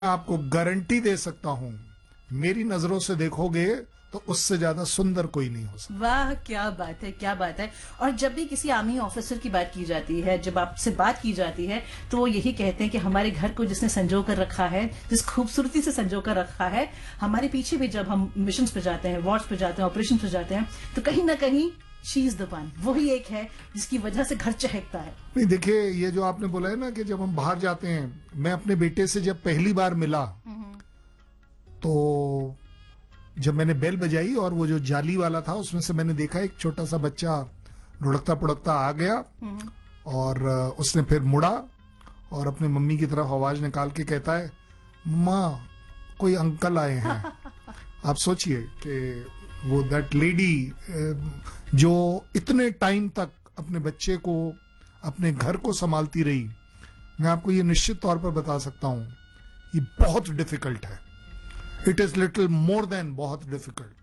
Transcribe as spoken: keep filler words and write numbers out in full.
आपको गारंटी दे सकता हूं, मेरी नजरों से देखोगे तो उससे ज्यादा सुंदर कोई नहीं हो सकता। वाह, क्या बात है, क्या बात है। और जब भी किसी आर्मी ऑफिसर की बात की जाती है, जब आपसे बात की जाती है, तो वो यही कहते हैं कि हमारे घर को जिसने संजो कर रखा है, जिस खूबसूरती से संजो कर रखा है, हमारे पीछे भी जब हम मिशन पे जाते हैं, वॉर्स पे जाते हैं, ऑपरेशन पे जाते हैं, तो कहीं ना कहीं शी इज द वन, वही एक है जिसकी वजह से घर चहकता है। नहीं, देखिए, ये जो आपने बोला है ना कि जब हम बाहर जाते हैं, मैं अपने बेटे से जब पहली बार मिला तो जब मैंने बेल बजाई और वो जो जाली वाला था उसमें से मैंने देखा एक छोटा सा बच्चा लुढ़कता पुढ़कता आ गया और उसने फिर मुड़ा और अपने मम्मी की तरफ आवाज निकाल के कहता है, माँ कोई अंकल आए हैं। आप सोचिए कि वो दैट लेडी जो इतने टाइम तक अपने बच्चे को, अपने घर को संभालती रही, मैं आपको ये निश्चित तौर पर बता सकता हूं ये बहुत डिफिकल्ट है। It is little more than बहुत डिफिकल्ट।